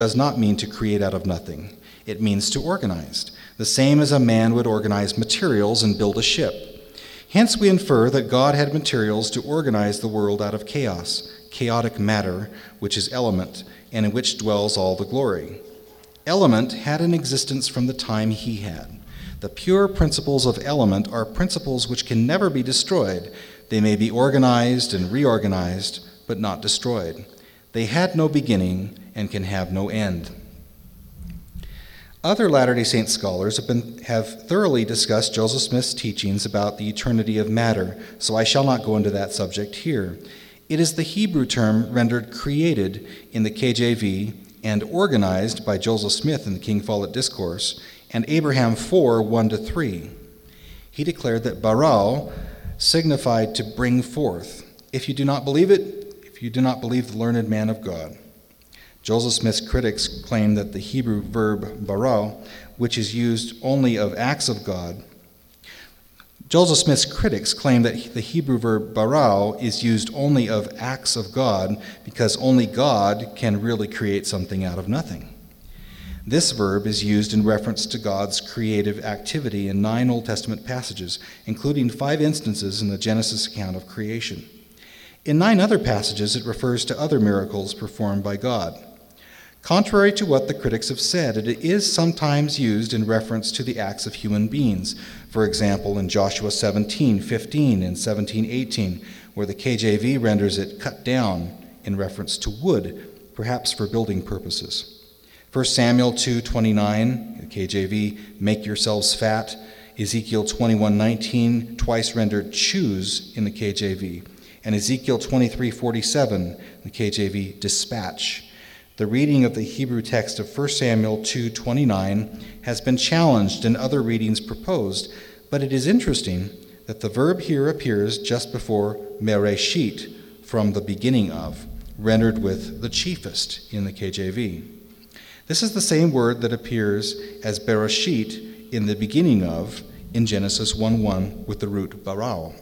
does not mean to create out of nothing. It means to organize, the same as a man would organize materials and build a ship. Hence we infer that God had materials to organize the world out of chaos, chaotic matter, which is element, and in which dwells all the glory. Element had an existence from the time he had. The pure principles of element are principles which can never be destroyed. They may be organized and reorganized, but not destroyed. They had no beginning and can have no end. Other Latter-day Saint scholars have thoroughly discussed Joseph Smith's teachings about the eternity of matter, so I shall not go into that subject here. It is the Hebrew term rendered created in the KJV and organized by Joseph Smith in the King Follett Discourse, and Abraham 4, 1-3. He declared that barao signified to bring forth. If you do not believe it, if you do not believe the learned man of God. Joseph Smith's critics claim that the Hebrew verb barao, which is used only of acts of God, Joseph Smith's critics claim that the Hebrew verb barao is used only of acts of God because only God can really create something out of nothing. This verb is used in reference to God's creative activity in 9 Old Testament passages, including 5 instances in the Genesis account of creation. In 9 other passages, it refers to other miracles performed by God. Contrary to what the critics have said, it is sometimes used in reference to the acts of human beings. For example, in Joshua 17:15 and 17:18, where the KJV renders it cut down in reference to wood, perhaps for building purposes. 1 Samuel 2:29, the KJV, make yourselves fat. Ezekiel 21:19, twice rendered choose in the KJV. And Ezekiel 23:47, the KJV, dispatch. The reading of the Hebrew text of 1 Samuel 2:29 has been challenged and other readings proposed, but it is interesting that the verb here appears just before mereshit, from the beginning of, rendered with the chiefest in the KJV. This is the same word that appears as bereshit in the beginning of in Genesis 1:1 with the root barao.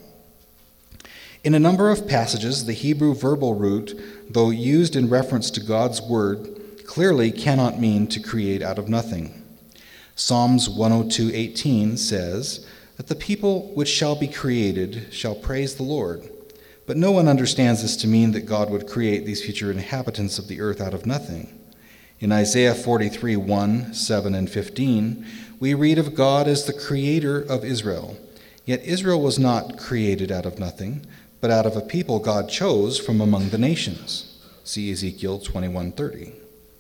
In a number of passages, the Hebrew verbal root, though used in reference to God's word, clearly cannot mean to create out of nothing. Psalms 102:18 says that the people which shall be created shall praise the Lord. But no one understands this to mean that God would create these future inhabitants of the earth out of nothing. In Isaiah 43:1, 7, and 15, we read of God as the creator of Israel. Yet Israel was not created out of nothing, but out of a people God chose from among the nations. See Ezekiel 21:30.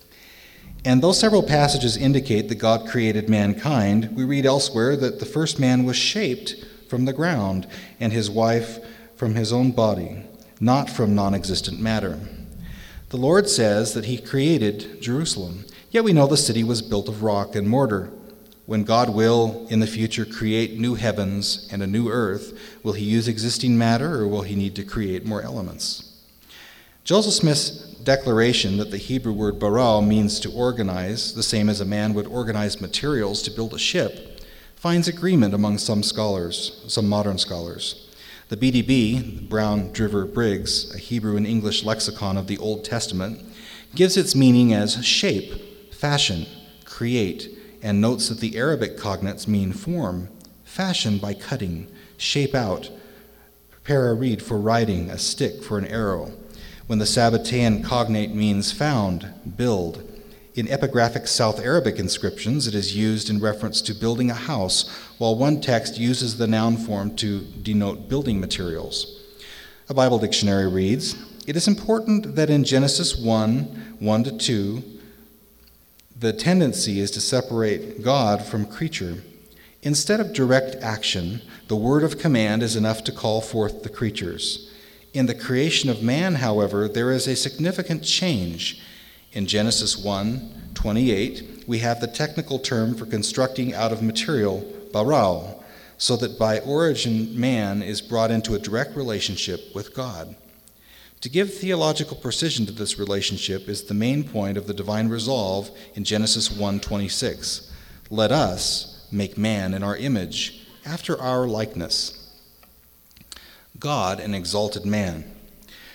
And though several passages indicate that God created mankind, we read elsewhere that the first man was shaped from the ground, and his wife from his own body, not from non-existent matter. The Lord says that he created Jerusalem, yet we know the city was built of rock and mortar. When God will, in the future, create new heavens and a new earth, will he use existing matter or will he need to create more elements? Joseph Smith's declaration that the Hebrew word barao means to organize, the same as a man would organize materials to build a ship, finds agreement among some modern scholars. The BDB, Brown Driver Briggs, a Hebrew and English lexicon of the Old Testament, gives its meaning as shape, fashion, create, and notes that the Arabic cognates mean form, fashion by cutting, shape out, prepare a reed for riding, a stick for an arrow. When the Sabbatean cognate means found, build. In epigraphic South Arabic inscriptions, it is used in reference to building a house, while one text uses the noun form to denote building materials. A Bible dictionary reads, "It is important that in Genesis 1:1-2, the tendency is to separate God from creature. Instead of direct action, the word of command is enough to call forth the creatures. In the creation of man, however, there is a significant change. In Genesis 1:28, we have the technical term for constructing out of material, barao, so that by origin man is brought into a direct relationship with God. To give theological precision to this relationship is the main point of the divine resolve in Genesis 1:26. Let us make man in our image, after our likeness. God, an exalted man.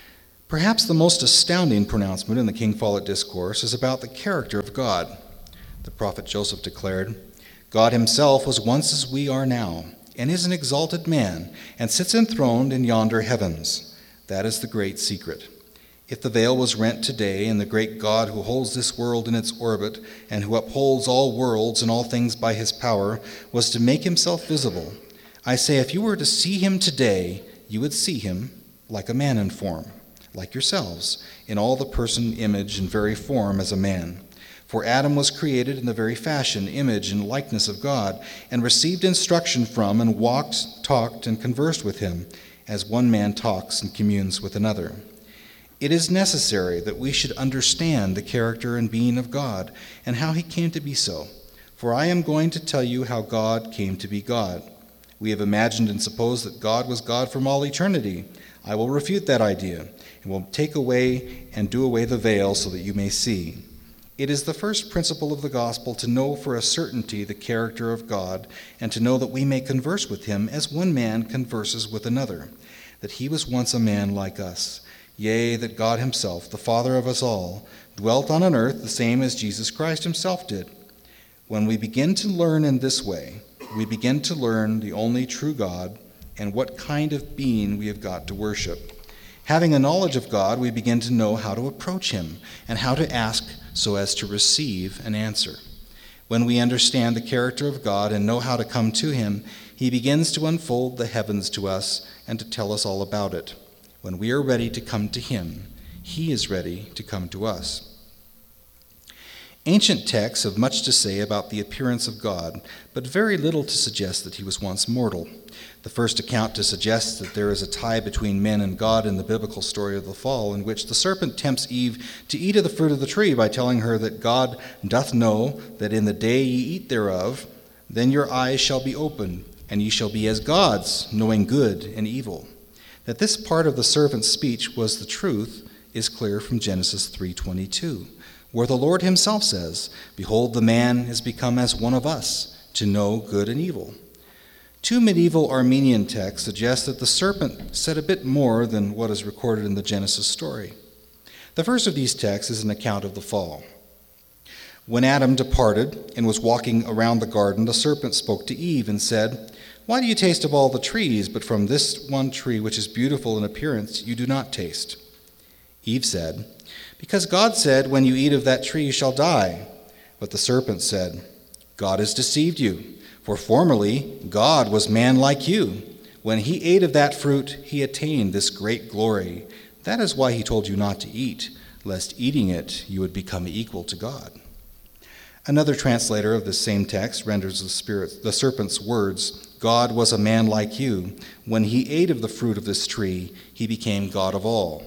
Perhaps the most astounding pronouncement in the King Follett Discourse is about the character of God. The prophet Joseph declared, "God himself was once as we are now, and is an exalted man, and sits enthroned in yonder heavens. That is the great secret. If the veil was rent today, and the great God who holds this world in its orbit, and who upholds all worlds and all things by his power, was to make himself visible, I say if you were to see him today, you would see him like a man in form, like yourselves, in all the person, image, and very form as a man. For Adam was created in the very fashion, image, and likeness of God, and received instruction from, and walked, talked, and conversed with him, as one man talks and communes with another. It is necessary that we should understand the character and being of God, and how he came to be so. For I am going to tell you how God came to be God. We have imagined and supposed that God was God from all eternity. I will refute that idea, and will take away and do away the veil so that you may see. It is the first principle of the gospel to know for a certainty the character of God, and to know that we may converse with him as one man converses with another, that he was once a man like us. Yea, that God himself, the Father of us all, dwelt on an earth the same as Jesus Christ himself did. When we begin to learn in this way, we begin to learn the only true God and what kind of being we have got to worship. Having a knowledge of God, we begin to know how to approach him and how to ask so as to receive an answer. When we understand the character of God and know how to come to him, he begins to unfold the heavens to us and to tell us all about it. When we are ready to come to him, he is ready to come to us. Ancient texts have much to say about the appearance of God, but very little to suggest that he was once mortal. The first account to suggest that there is a tie between men and God in the biblical story of the fall, in which the serpent tempts Eve to eat of the fruit of the tree by telling her that God doth know that in the day ye eat thereof, then your eyes shall be opened, and ye shall be as gods, knowing good and evil. That this part of the serpent's speech was the truth is clear from Genesis 3:22, where the Lord himself says, "Behold, the man is become as one of us, to know good and evil." Two medieval Armenian texts suggest that the serpent said a bit more than what is recorded in the Genesis story. The first of these texts is an account of the fall. When Adam departed and was walking around the garden, the serpent spoke to Eve and said, "Why do you taste of all the trees, but from this one tree which is beautiful in appearance you do not taste?" Eve said, "Because God said, when you eat of that tree you shall die." But the serpent said, "God has deceived you, for formerly God was man like you. When he ate of that fruit, he attained this great glory. That is why he told you not to eat, lest eating it you would become equal to God." Another translator of this same text renders the serpent's words, "God was a man like you. When he ate of the fruit of this tree, he became God of all."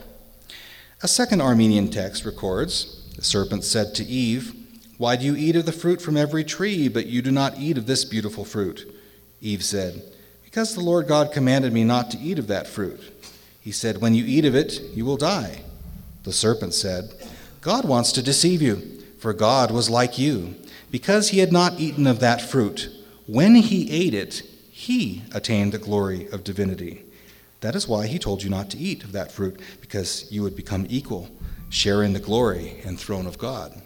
A second Armenian text records, "The serpent said to Eve, 'Why do you eat of the fruit from every tree, but you do not eat of this beautiful fruit?' Eve said, 'Because the Lord God commanded me not to eat of that fruit.' He said, 'When you eat of it, you will die.' The serpent said, 'God wants to deceive you, for God was like you. Because he had not eaten of that fruit, when he ate it, he attained the glory of divinity. That is why he told you not to eat of that fruit, because you would become equal, share in the glory and throne of God."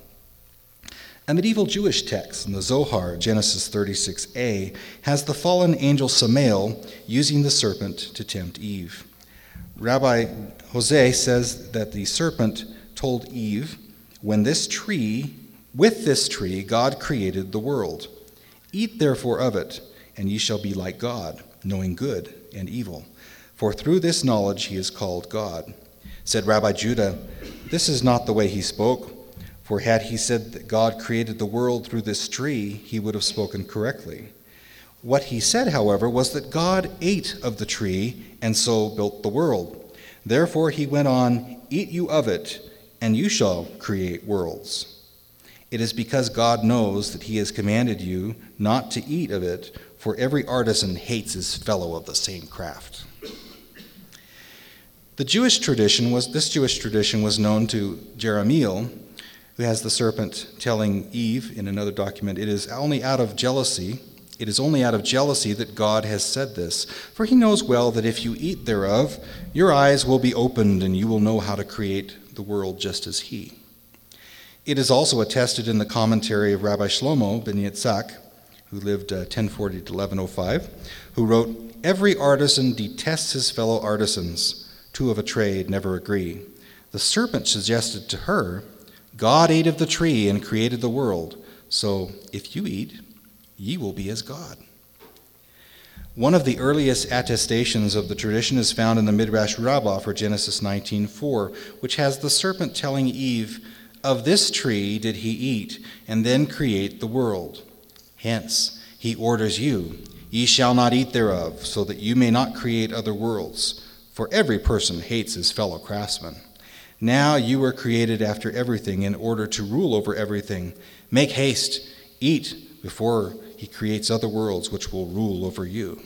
A medieval Jewish text in the Zohar, Genesis 36a, has the fallen angel Samael using the serpent to tempt Eve. Rabbi Jose says that the serpent told Eve, with this tree God created the world. Eat therefore of it, and ye shall be like God, knowing good and evil. For through this knowledge he is called God. Said Rabbi Judah, this is not the way he spoke, for had he said that God created the world through this tree, he would have spoken correctly. What he said, however, was that God ate of the tree and so built the world. Therefore he went on, eat you of it, and you shall create worlds. It is because God knows that he has commanded you not to eat of it, for every artisan hates his fellow of the same craft. This Jewish tradition was known to Jeremiel, who has the serpent telling Eve in another document, it is only out of jealousy, It is only out of jealousy that God has said this, for he knows well that if you eat thereof, your eyes will be opened, and you will know how to create the world just as he. It is also attested in the commentary of Rabbi Shlomo ben Yitzhak, who lived 1040 to 1105, who wrote, "Every artisan detests his fellow artisans. Two of a trade never agree. The serpent suggested to her, God ate of the tree and created the world. So if you eat, ye will be as God." One of the earliest attestations of the tradition is found in the Midrash Rabbah for Genesis 19:4, which has the serpent telling Eve, "Of this tree did he eat, and then create the world. Hence, he orders you, ye shall not eat thereof, so that you may not create other worlds. For every person hates his fellow craftsman. Now you were created after everything in order to rule over everything. Make haste, eat before he creates other worlds which will rule over you."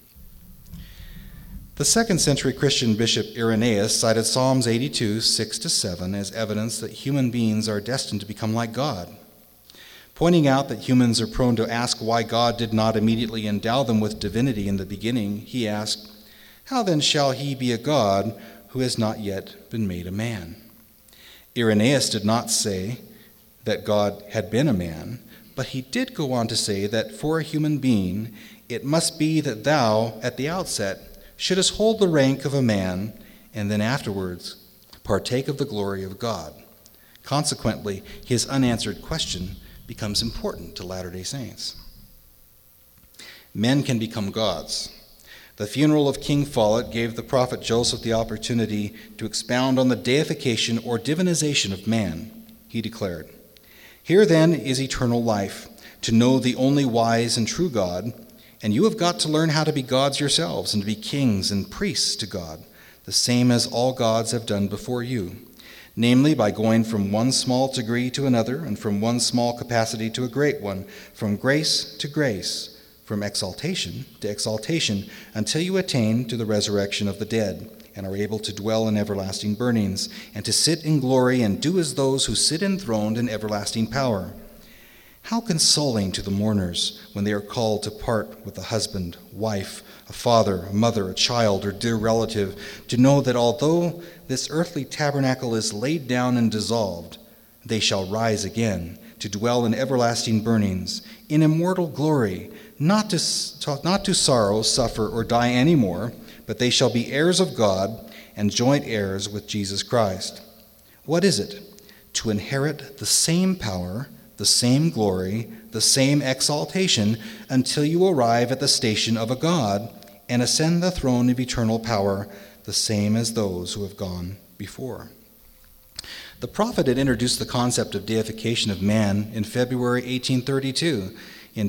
The 2nd century Christian bishop Irenaeus cited Psalms 82, 6-7 as evidence that human beings are destined to become like God. Pointing out that humans are prone to ask why God did not immediately endow them with divinity in the beginning, he asked, "How then shall he be a God who has not yet been made a man?" Irenaeus did not say that God had been a man, but he did go on to say that for a human being, it must be that thou, at the outset, shouldest hold the rank of a man, and then afterwards partake of the glory of God. Consequently, his unanswered question becomes important to Latter-day Saints. Men can become gods. The funeral of King Follett gave the prophet Joseph the opportunity to expound on the deification or divinization of man. He declared, "Here then is eternal life, to know the only wise and true God, and you have got to learn how to be gods yourselves and to be kings and priests to God, the same as all gods have done before you, namely by going from one small degree to another and from one small capacity to a great one, from grace to grace, from exaltation to exaltation, until you attain to the resurrection of the dead, and are able to dwell in everlasting burnings, and to sit in glory and do as those who sit enthroned in everlasting power. How consoling to the mourners when they are called to part with a husband, wife, a father, a mother, a child, or dear relative, to know that although this earthly tabernacle is laid down and dissolved, they shall rise again to dwell in everlasting burnings, in immortal glory, not to sorrow, suffer, or die any more, but they shall be heirs of God and joint heirs with Jesus Christ. What is it? To inherit the same power, the same glory, the same exaltation, until you arrive at the station of a God and ascend the throne of eternal power, the same as those who have gone before. The prophet had introduced the concept of deification of man in February 1832 in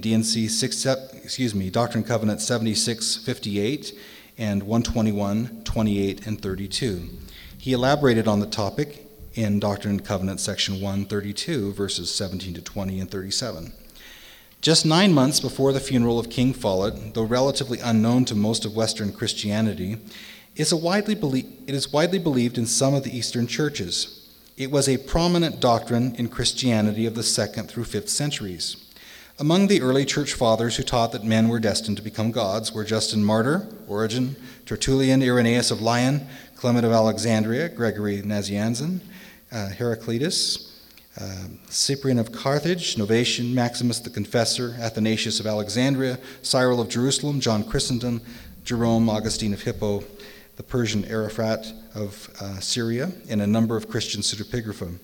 Doctrine and Covenants 76:58 and 121:28 and 32. He elaborated on the topic in Doctrine and Covenants section 132, verses 17 to 20 and 37. Just 9 months before the funeral of King Follett, though relatively unknown to most of Western Christianity, it is widely believed in some of the Eastern churches. It was a prominent doctrine in Christianity of the 2nd through 5th centuries. Among the early church fathers who taught that men were destined to become gods were Justin Martyr, Origen, Tertullian, Irenaeus of Lyon, Clement of Alexandria, Gregory Nazianzen, Heraclitus, Cyprian of Carthage, Novatian, Maximus the Confessor, Athanasius of Alexandria, Cyril of Jerusalem, John Chrysostom, Jerome, Augustine of Hippo, the Persian Arafat of Syria, and a number of Christian pseudepigrapha,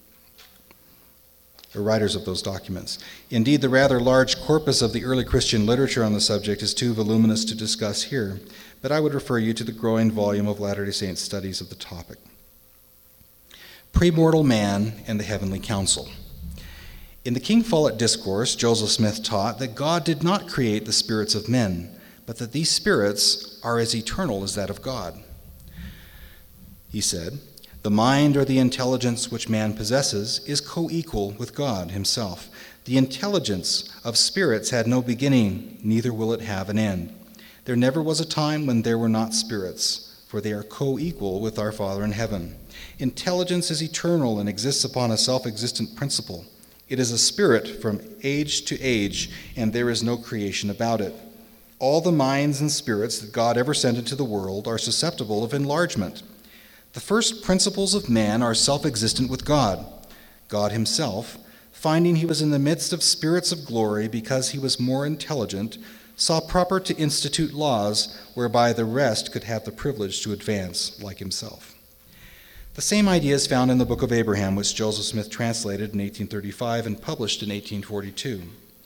or writers of those documents. Indeed, the rather large corpus of the early Christian literature on the subject is too voluminous to discuss here, but I would refer you to the growing volume of Latter-day Saints studies of the topic. Premortal Man and the Heavenly Council. In the King Follett Discourse, Joseph Smith taught that God did not create the spirits of men, but that these spirits are as eternal as that of God. He said, "The mind or the intelligence which man possesses is co-equal with God himself. The intelligence of spirits had no beginning, neither will it have an end. There never was a time when there were not spirits, for they are co-equal with our Father in heaven. Intelligence is eternal and exists upon a self-existent principle. It is a spirit from age to age, and there is no creation about it. All the minds and spirits that God ever sent into the world are susceptible of enlargement. The first principles of man are self-existent with God. God himself, finding he was in the midst of spirits of glory because he was more intelligent, saw proper to institute laws whereby the rest could have the privilege to advance like himself. The same idea is found in the Book of Abraham, which Joseph Smith translated in 1835 and published in 1842.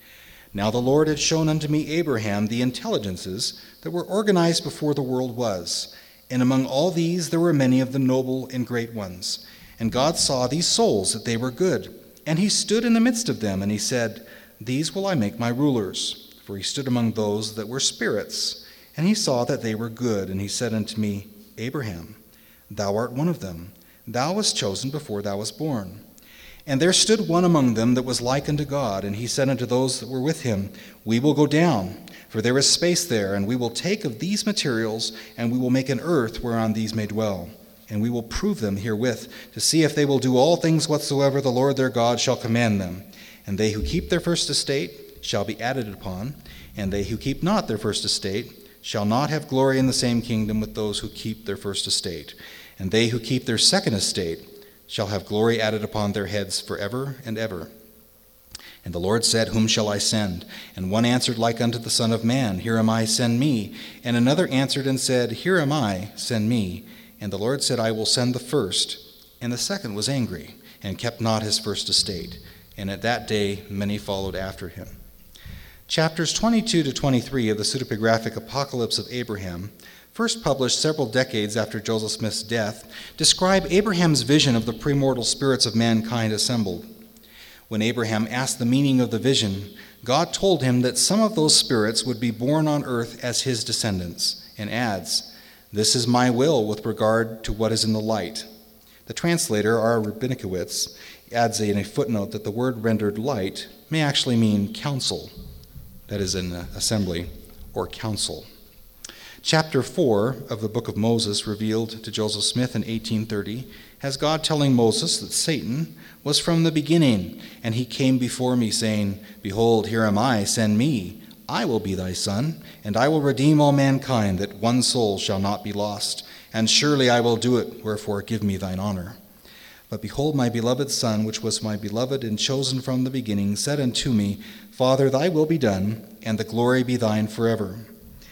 Now the Lord had shown unto me Abraham the intelligences that were organized before the world was, and among all these there were many of the noble and great ones. And God saw these souls, that they were good. And he stood in the midst of them, and he said, These will I make my rulers. For he stood among those that were spirits. And he saw that they were good. And he said unto me, Abraham, thou art one of them. Thou wast chosen before thou wast born. And there stood one among them that was like unto God. And he said unto those that were with him, We will go down, for there is space there, and we will take of these materials, and we will make an earth whereon these may dwell. And we will prove them herewith, to see if they will do all things whatsoever the Lord their God shall command them. And they who keep their first estate shall be added upon, and they who keep not their first estate shall not have glory in the same kingdom with those who keep their first estate. And they who keep their second estate shall have glory added upon their heads forever and ever. And the Lord said, Whom shall I send? And one answered like unto the Son of Man, Here am I, send me. And another answered and said, Here am I, send me. And the Lord said, I will send the first. And the second was angry, and kept not his first estate. And at that day many followed after him. Chapters 22 to 23 of the pseudepigraphic Apocalypse of Abraham, first published several decades after Joseph Smith's death, describe Abraham's vision of the premortal spirits of mankind assembled. When Abraham asked the meaning of the vision, God told him that some of those spirits would be born on earth as his descendants, and adds, This is my will with regard to what is in the light. The translator, R. Rabinowitz, adds in a footnote that the word rendered light may actually mean council, that is, an assembly or council. Chapter 4 of the book of Moses, revealed to Joseph Smith in 1830, has God telling Moses that Satan was from the beginning, and he came before me, saying, Behold, here am I, send me. I will be thy son, and I will redeem all mankind, that one soul shall not be lost. And surely I will do it, wherefore give me thine honor. But behold, my beloved Son, which was my beloved and chosen from the beginning, said unto me, Father, thy will be done, and the glory be thine forever.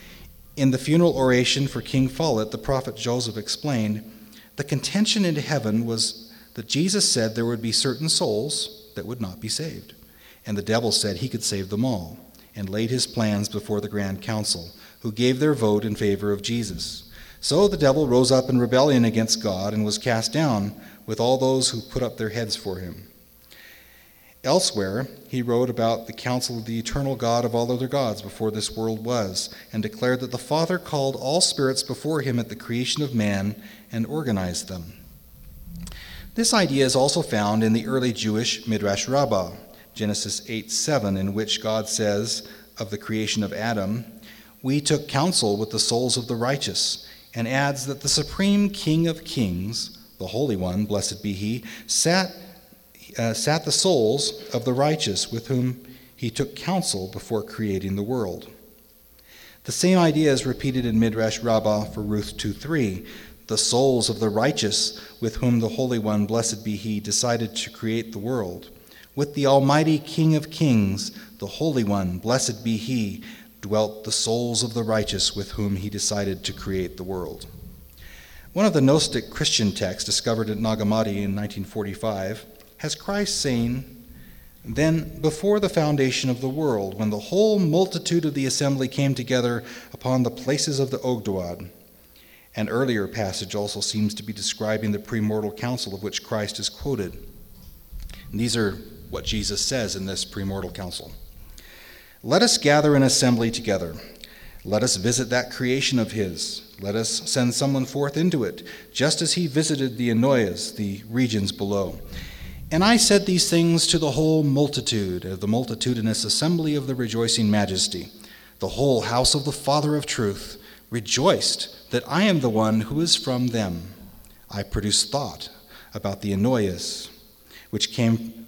In the funeral oration for King Follett, the prophet Joseph explained, the contention in heaven was that Jesus said there would be certain souls that would not be saved, and the devil said he could save them all, and laid his plans before the grand council, who gave their vote in favor of Jesus. So the devil rose up in rebellion against God and was cast down with all those who put up their heads for him. Elsewhere, he wrote about the counsel of the eternal God of all other gods before this world was, and declared that the Father called all spirits before him at the creation of man and organized them. This idea is also found in the early Jewish Midrash Rabbah, Genesis 8:7, in which God says of the creation of Adam, We took counsel with the souls of the righteous, and adds that the supreme King of kings, the Holy One, blessed be he, sat the souls of the righteous with whom he took counsel before creating the world. The same idea is repeated in Midrash Rabbah for Ruth 2:3, the souls of the righteous with whom the Holy One, blessed be he, decided to create the world. With the Almighty King of kings, the Holy One, blessed be he, dwelt the souls of the righteous with whom he decided to create the world. One of the Gnostic Christian texts discovered at Nag Hammadi in 1945 has Christ saying, Then before the foundation of the world, when the whole multitude of the assembly came together upon the places of the Ogdoad. An earlier passage also seems to be describing the premortal council of which Christ is quoted. And these are what Jesus says in this premortal council. Let us gather an assembly together. Let us visit that creation of his. Let us send someone forth into it, just as he visited the Anoyas, the regions below. And I said these things to the whole multitude, of the multitudinous assembly of the rejoicing majesty. The whole house of the Father of truth rejoiced that I am the one who is from them. I produced thought about the Anoyas, which came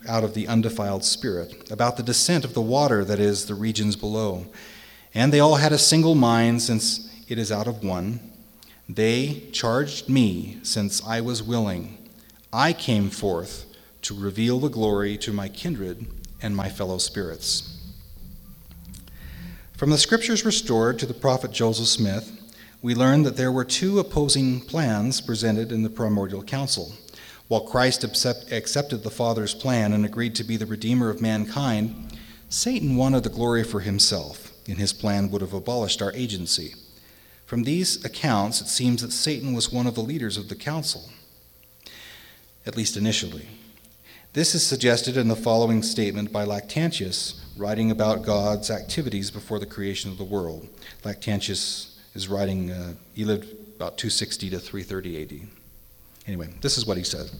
out of the undefiled spirit, about the descent of the water, that is, the regions below. And they all had a single mind, since it is out of one. They charged me, since I was willing. I came forth to reveal the glory to my kindred and my fellow spirits. From the scriptures restored to the prophet Joseph Smith, we learn that there were two opposing plans presented in the primordial council. While Christ accepted the Father's plan and agreed to be the Redeemer of mankind, Satan wanted the glory for himself, and his plan would have abolished our agency. From these accounts, it seems that Satan was one of the leaders of the council, at least initially. This is suggested in the following statement by Lactantius, writing about God's activities before the creation of the world. Lactantius is writing, he lived about 260 to 330 AD. Anyway, this is what he said.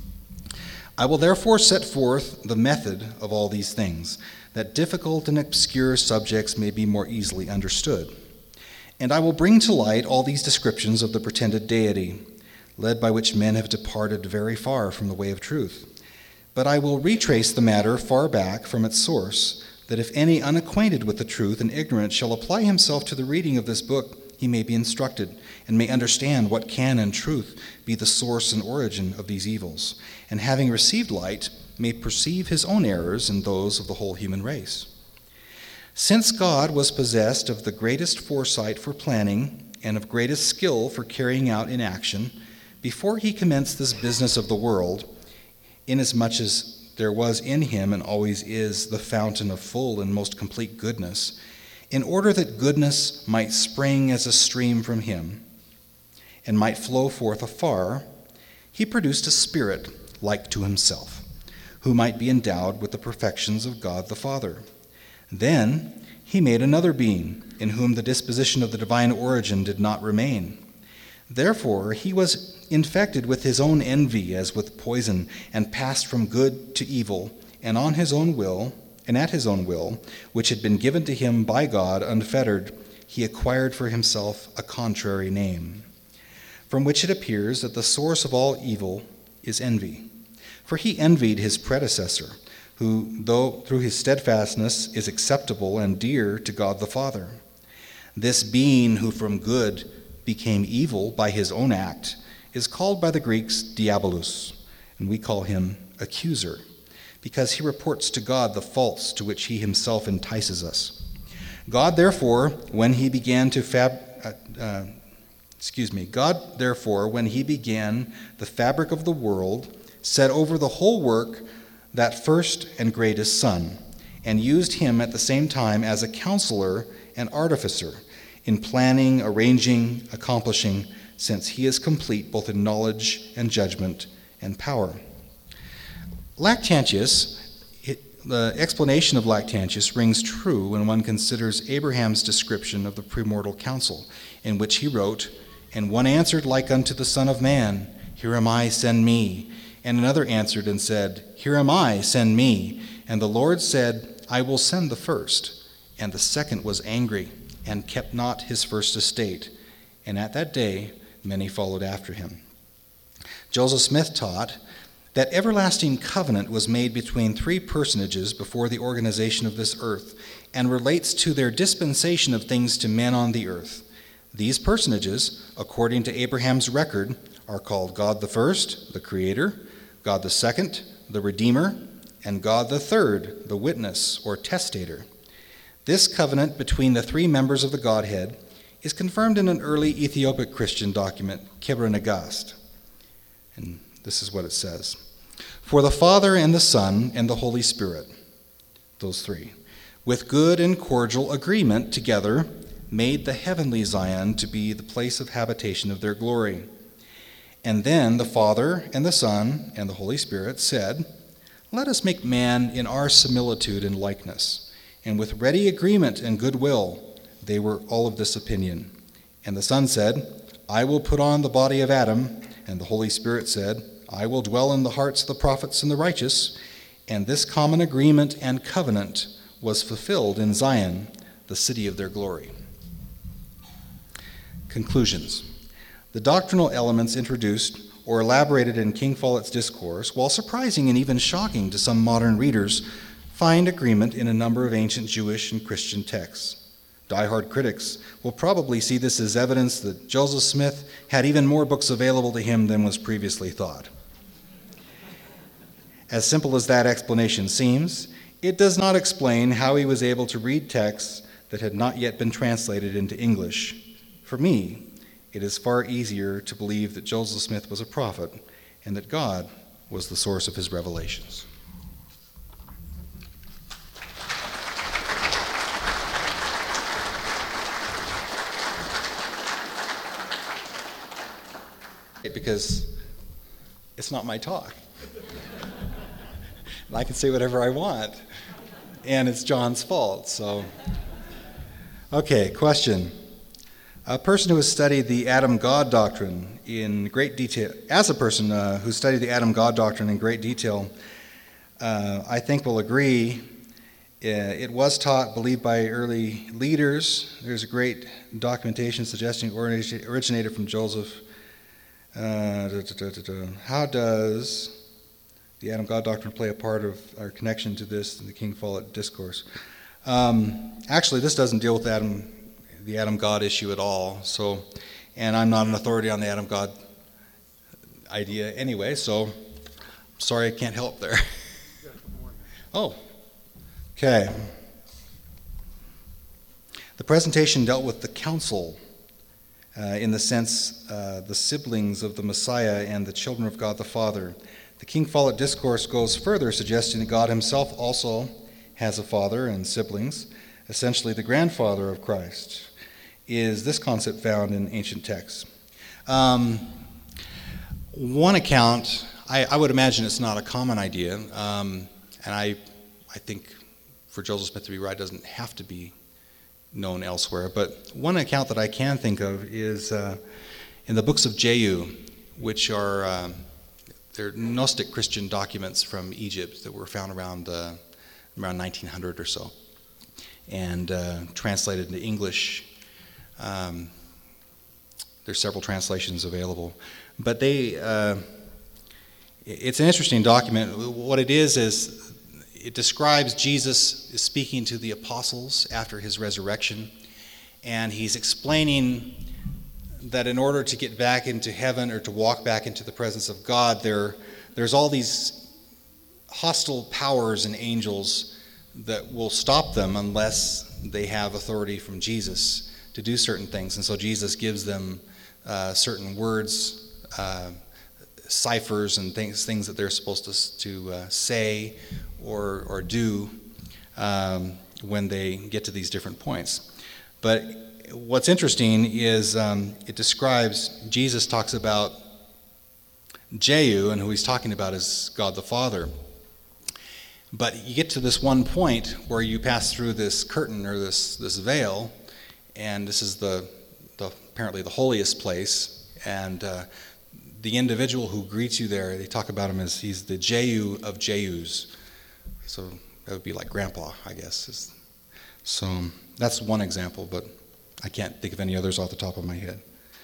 I will therefore set forth the method of all these things, that difficult and obscure subjects may be more easily understood. And I will bring to light all these descriptions of the pretended deity, led by which men have departed very far from the way of truth. But I will retrace the matter far back from its source, that if any unacquainted with the truth and ignorant shall apply himself to the reading of this book, he may be instructed, and may understand what can in truth be the source and origin of these evils, and having received light, may perceive his own errors and those of the whole human race. Since God was possessed of the greatest foresight for planning and of greatest skill for carrying out in action, before he commenced this business of the world, inasmuch as there was in him and always is the fountain of full and most complete goodness, in order that goodness might spring as a stream from him and might flow forth afar, he produced a spirit like to himself, who might be endowed with the perfections of God the Father. Then he made another being, in whom the disposition of the divine origin did not remain. Therefore he was infected with his own envy as with poison, and passed from good to evil, and at his own will, which had been given to him by God unfettered, he acquired for himself a contrary name, from which it appears that the source of all evil is envy. For he envied his predecessor, who, though through his steadfastness, is acceptable and dear to God the Father. This being who from good became evil by his own act is called by the Greeks diabolus, and we call him accuser, because he reports to God the faults to which he himself entices us. God therefore, when he began the fabric of the world, set over the whole work that first and greatest Son, and used him at the same time as a counselor and artificer in planning, arranging, accomplishing, since he is complete both in knowledge and judgment and power. The explanation of Lactantius rings true when one considers Abraham's description of the premortal council, in which he wrote, "And one answered like unto the Son of Man, Here am I, send me. And another answered and said, Here am I, send me. And the Lord said, I will send the first. And the second was angry, and kept not his first estate. And at that day many followed after him." Joseph Smith taught that everlasting covenant was made between three personages before the organization of this earth, and relates to their dispensation of things to men on the earth. These personages, according to Abraham's record, are called God the first, the Creator, God the second, the Redeemer, and God the third, the Witness or Testator. This covenant between the three members of the Godhead is confirmed in an early Ethiopic Christian document, Kebra Nagast. And this is what it says. For the Father and the Son and the Holy Spirit, those three, with good and cordial agreement together, made the heavenly Zion to be the place of habitation of their glory. And then the Father and the Son and the Holy Spirit said, Let us make man in our similitude and likeness. And with ready agreement and goodwill, they were all of this opinion. And the Son said, I will put on the body of Adam. And the Holy Spirit said, I will dwell in the hearts of the prophets and the righteous. And this common agreement and covenant was fulfilled in Zion, the city of their glory. Conclusions. The doctrinal elements introduced or elaborated in King Follett's discourse, while surprising and even shocking to some modern readers, find agreement in a number of ancient Jewish and Christian texts. Die-hard critics will probably see this as evidence that Joseph Smith had even more books available to him than was previously thought. As simple as that explanation seems, it does not explain how he was able to read texts that had not yet been translated into English. For me, it is far easier to believe that Joseph Smith was a prophet and that God was the source of his revelations. Because it's not my talk. I can say whatever I want, and it's John's fault. So, okay, question. A person who has studied the Adam-God doctrine in great detail, as a person who studied the Adam-God doctrine in great detail, I think will agree it was taught, believed by early leaders. There's a great documentation suggesting it originated from Joseph. How does the Adam-God doctrine play a part of our connection to this in the King Follett discourse? Actually, this doesn't deal with the Adam-God issue at all. So, and I'm not an authority on the Adam-God idea anyway, so sorry I can't help there. Oh, okay. The presentation dealt with the council in the sense the siblings of the Messiah and the children of God the Father. The King Follett discourse goes further, suggesting that God himself also has a father and siblings, essentially the grandfather of Christ. Is this concept found in ancient texts? One account, I would imagine it's not a common idea, and I think for Joseph Smith to be right, it doesn't have to be known elsewhere. But one account that I can think of is in the books of Jehu, which are they're Gnostic Christian documents from Egypt that were found around 1900 or so, and translated into English. There's several translations available, but it's an interesting document. What it is it describes Jesus speaking to the apostles after his resurrection, and he's explaining that in order to get back into heaven or to walk back into the presence of God, there's all these hostile powers and angels that will stop them unless they have authority from Jesus to do certain things. And so Jesus gives them certain words, ciphers and things that they're supposed to say or do when they get to these different points. But what's interesting is it describes, Jesus talks about Jehu, and who he's talking about is God the Father. But you get to this one point where you pass through this curtain or this veil, and this is the apparently the holiest place, and the individual who greets you there, they talk about him as he's the Jehu of Jehus. So that would be like Grandpa, I guess. So that's one example, but I can't think of any others off the top of my head.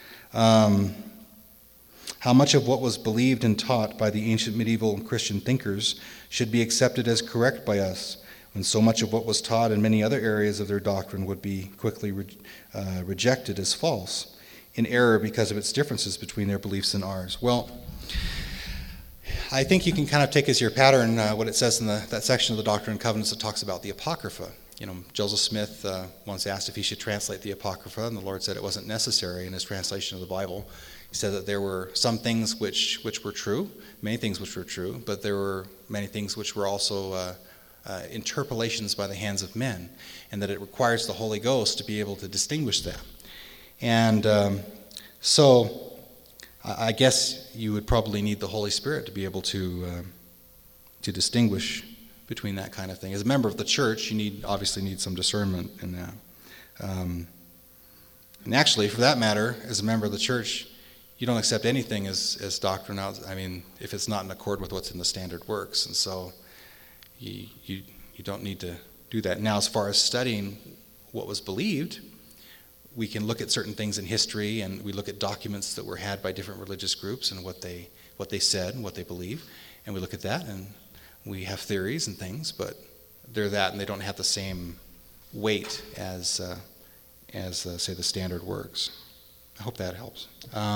How much of what was believed and taught by the ancient medieval Christian thinkers should be accepted as correct by us, when so much of what was taught in many other areas of their doctrine would be quickly rejected as false, in error because of its differences between their beliefs and ours? Well, I think you can kind of take as your pattern what it says in that section of the Doctrine and Covenants that talks about the Apocrypha. You know, Joseph Smith once asked if he should translate the Apocrypha, and the Lord said it wasn't necessary in his translation of the Bible. He said that there were some things which were true, many things which were true, but there were many things which were also interpolations by the hands of men, and that it requires the Holy Ghost to be able to distinguish them. And so I guess you would probably need the Holy Spirit to be able to distinguish between that kind of thing. As a member of the church, you obviously need some discernment in that. And actually, for that matter, as a member of the church, you don't accept anything as doctrine. I mean, if it's not in accord with what's in the standard works. And so you don't need to do that. Now, as far as studying what was believed, we can look at certain things in history, and we look at documents that were had by different religious groups and what they said and what they believe, and we look at that, and we have theories and things, but they're that, and they don't have the same weight as say, the standard works. I hope that helps.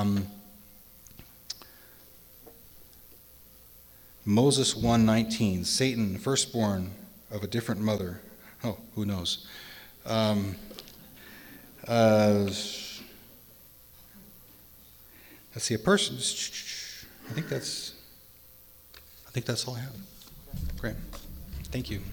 Moses 1:19, Satan, firstborn of a different mother. Oh, who knows? Let's see, a person. I think that's all I have. Great. Thank you.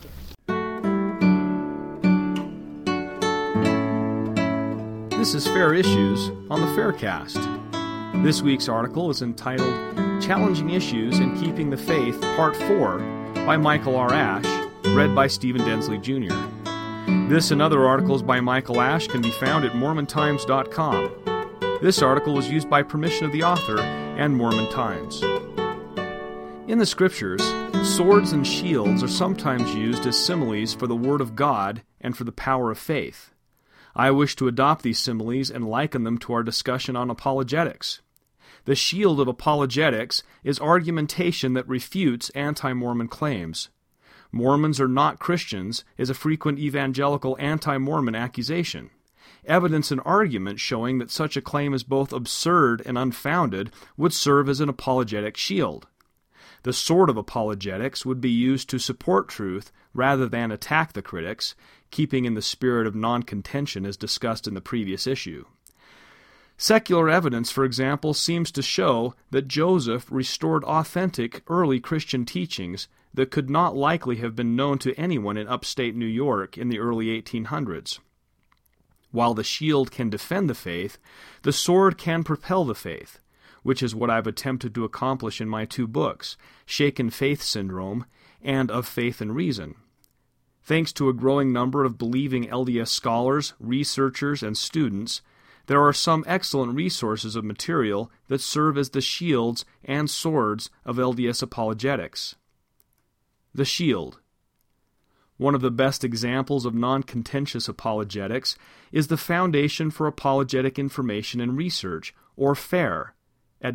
This is Fair Issues on the Faircast. This week's article is entitled Challenging Issues in Keeping the Faith, Part 4, by Michael R. Ash, read by Stephen Densley Jr. This and other articles by Michael Ash can be found at MormonTimes.com. This article was used by permission of the author and Mormon Times. In the Scriptures, swords and shields are sometimes used as similes for the Word of God and for the power of faith. I wish to adopt these similes and liken them to our discussion on apologetics. The shield of apologetics is argumentation that refutes anti-Mormon claims. Mormons are not Christians is a frequent evangelical anti-Mormon accusation. Evidence and argument showing that such a claim is both absurd and unfounded would serve as an apologetic shield. The sword of apologetics would be used to support truth rather than attack the critics, keeping in the spirit of non-contention as discussed in the previous issue. Secular evidence, for example, seems to show that Joseph restored authentic early Christian teachings that could not likely have been known to anyone in upstate New York in the early 1800s. While the shield can defend the faith, the sword can propel the faith, which is what I've attempted to accomplish in my two books, Shaken Faith Syndrome and Of Faith and Reason. Thanks to a growing number of believing LDS scholars, researchers, and students, there are some excellent resources of material that serve as the shields and swords of LDS apologetics. The shield. One of the best examples of non-contentious apologetics is the Foundation for Apologetic Information and Research, or FAIR, at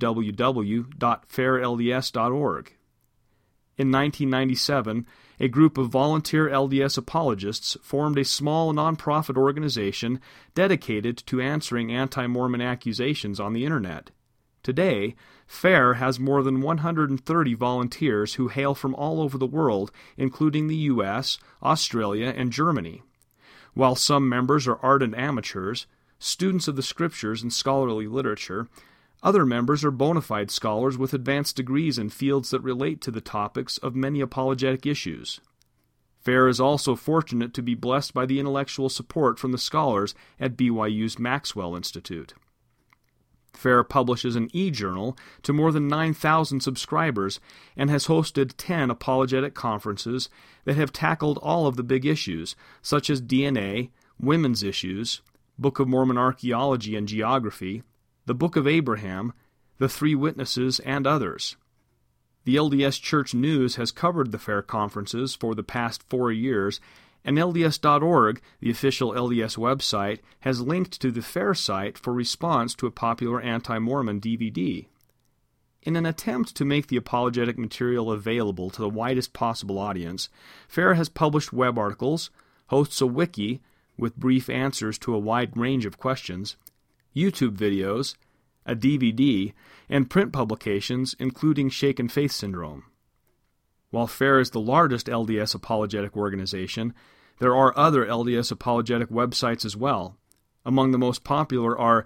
www.fairlds.org. In 1997, a group of volunteer LDS apologists formed a small nonprofit organization dedicated to answering anti-Mormon accusations on the Internet. Today, FAIR has more than 130 volunteers who hail from all over the world, including the U.S., Australia, and Germany. While some members are ardent amateurs, students of the Scriptures and scholarly literature, other members are bona fide scholars with advanced degrees in fields that relate to the topics of many apologetic issues. FAIR is also fortunate to be blessed by the intellectual support from the scholars at BYU's Maxwell Institute. FAIR publishes an e-journal to more than 9,000 subscribers and has hosted 10 apologetic conferences that have tackled all of the big issues, such as DNA, women's issues, Book of Mormon archaeology and geography, the Book of Abraham, the Three Witnesses, and others. The LDS Church News has covered the FAIR conferences for the past 4 years, and LDS.org, the official LDS website, has linked to the FAIR site for response to a popular anti-Mormon DVD. In an attempt to make the apologetic material available to the widest possible audience, FAIR has published web articles, hosts a wiki with brief answers to a wide range of questions, YouTube videos, a DVD, and print publications, including Shaken Faith Syndrome. While FAIR is the largest LDS apologetic organization, there are other LDS apologetic websites as well. Among the most popular are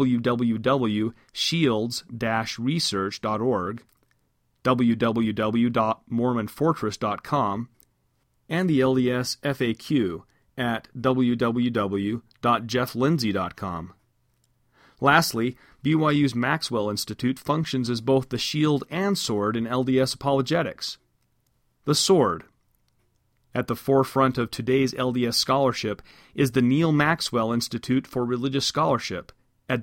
www.shields-research.org, www.mormonfortress.com, and the LDS FAQ at www.jefflindsey.com. Lastly, BYU's Maxwell Institute functions as both the shield and sword in LDS apologetics. The sword. At the forefront of today's LDS scholarship is the Neal Maxwell Institute for Religious Scholarship at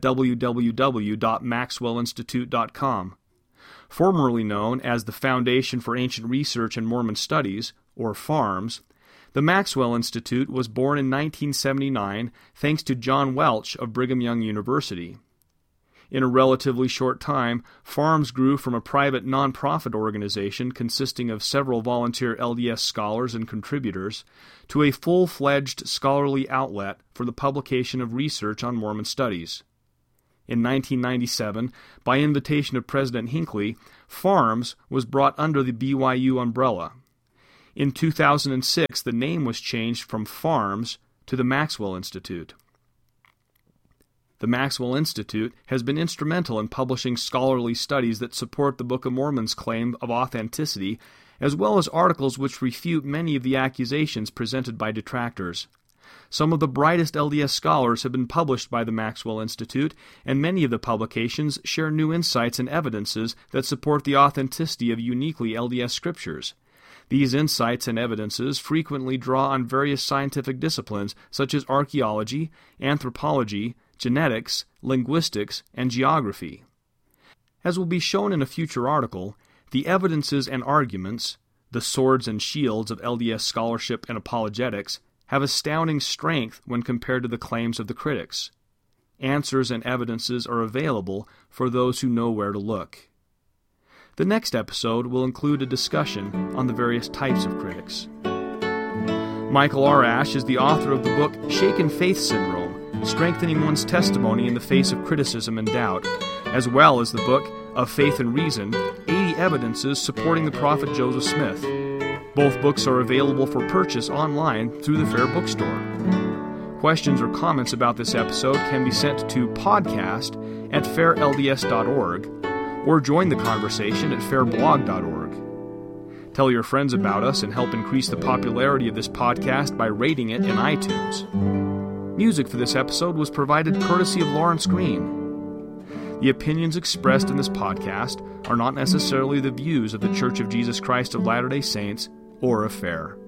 www.maxwellinstitute.com. Formerly known as the Foundation for Ancient Research and Mormon Studies, or FARMS, The Maxwell Institute was born in 1979 thanks to John Welch of Brigham Young University. In a relatively short time, FARMS grew from a private nonprofit organization consisting of several volunteer LDS scholars and contributors to a full-fledged scholarly outlet for the publication of research on Mormon studies. In 1997, by invitation of President Hinckley, FARMS was brought under the BYU umbrella. In 2006, the name was changed from FARMS to the Maxwell Institute. The Maxwell Institute has been instrumental in publishing scholarly studies that support the Book of Mormon's claim of authenticity, as well as articles which refute many of the accusations presented by detractors. Some of the brightest LDS scholars have been published by the Maxwell Institute, and many of the publications share new insights and evidences that support the authenticity of uniquely LDS scriptures. These insights and evidences frequently draw on various scientific disciplines such as archaeology, anthropology, genetics, linguistics, and geography. As will be shown in a future article, the evidences and arguments, the swords and shields of LDS scholarship and apologetics, have astounding strength when compared to the claims of the critics. Answers and evidences are available for those who know where to look. The next episode will include a discussion on the various types of critics. Michael R. Ash is the author of the book Shaken Faith Syndrome, Strengthening One's Testimony in the Face of Criticism and Doubt, as well as the book Of Faith and Reason, 80 Evidences Supporting the Prophet Joseph Smith. Both books are available for purchase online through the Fair Bookstore. Questions or comments about this episode can be sent to podcast@fairlds.org or join the conversation at fairblog.org. Tell your friends about us and help increase the popularity of this podcast by rating it in iTunes. Music for this episode was provided courtesy of Lawrence Green. The opinions expressed in this podcast are not necessarily the views of the Church of Jesus Christ of Latter-day Saints or of FAIR.